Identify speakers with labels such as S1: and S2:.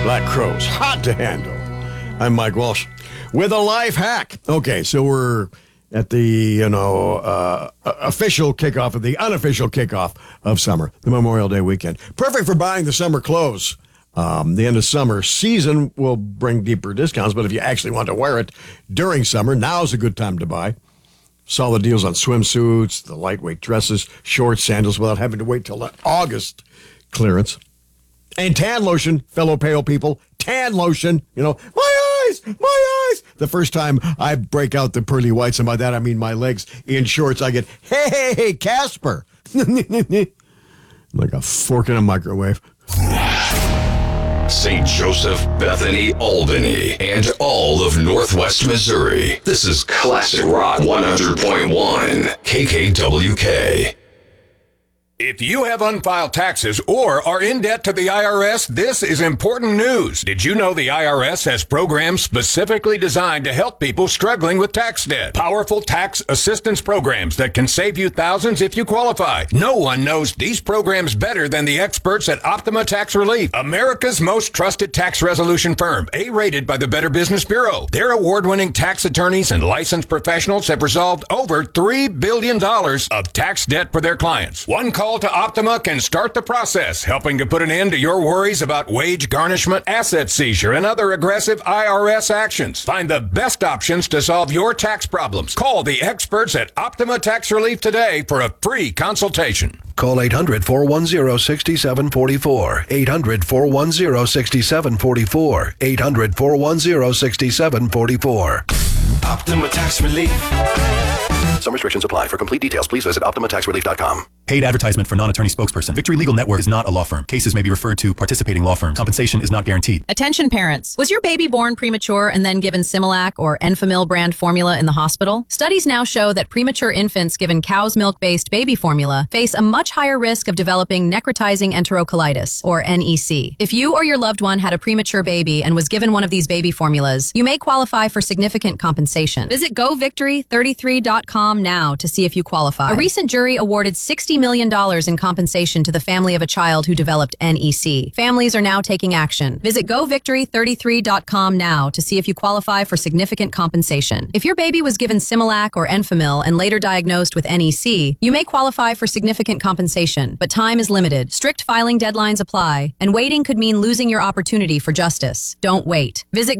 S1: Black Crowes, hot to handle. I'm Mike Walsh with a life hack. Okay, so we're at the, official kickoff of the unofficial kickoff of summer, the Memorial Day weekend. Perfect for buying the summer clothes. The end of summer season will bring deeper discounts, but if you actually want to wear it during summer, now's a good time to buy. Solid deals on swimsuits, the lightweight dresses, shorts, sandals, without having to wait till the August clearance. And tan lotion, fellow pale people, tan lotion, my eyes. The first time I break out the pearly whites, and by that I mean my legs in shorts, I get, hey, Casper. Like a fork in a microwave.
S2: St. Joseph, Bethany, Albany, and all of Northwest Missouri. This is Classic Rock 100.1 KKWK.
S3: If you have unfiled taxes or are in debt to the IRS, this is important news. Did you know the IRS has programs specifically designed to help people struggling with tax debt? Powerful tax assistance programs that can save you thousands if you qualify. No one knows these programs better than the experts at Optima Tax Relief, America's most trusted tax resolution firm, A-rated by the Better Business Bureau. Their award-winning tax attorneys and licensed professionals have resolved over $3 billion of tax debt for their clients. One call to Optima can start the process, helping to put an end to your worries about wage garnishment, asset seizure, and other aggressive IRS actions. Find the best options to solve your tax problems. Call the experts at Optima Tax Relief today for a free consultation.
S4: Call 800-410-6744. 800-410-6744. 800-410-6744.
S2: Optima Tax Relief.
S4: Some restrictions apply. For complete details, please visit OptimaTaxRelief.com.
S5: Paid advertisement for non-attorney spokesperson. Victory Legal Network is not a law firm. Cases may be referred to participating law firms. Compensation is not guaranteed.
S6: Attention parents. Was your baby born premature and then given Similac or Enfamil brand formula in the hospital? Studies now show that premature infants given cow's milk-based baby formula face a much higher risk of developing necrotizing enterocolitis, or NEC. If you or your loved one had a premature baby and was given one of these baby formulas, you may qualify for significant compensation. Visit govictory33.com now to see if you qualify. A recent jury awarded $60 million in compensation to the family of a child who developed NEC. Families are now taking action. Visit govictory33.com now to see if you qualify for significant compensation. If your baby was given Similac or Enfamil and later diagnosed with NEC, you may qualify for significant compensation, but time is limited. Strict filing deadlines apply, and waiting could mean losing your opportunity for justice. Don't wait. Visit